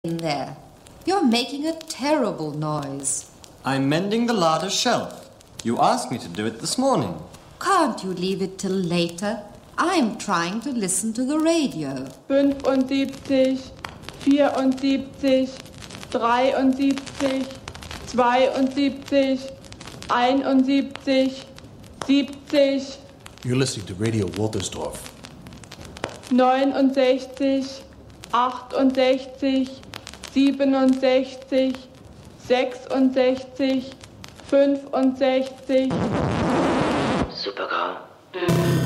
in there? You're making a terrible noise. I'm mending the larder shelf. You asked me to do it this morning. Can't you leave it till later? I'm trying to listen to the radio. 75, 74, 73, 72, 71, 70. You're listening to Radio Woltersdorf. 69, 68, 67, 66, 65. Supergrau.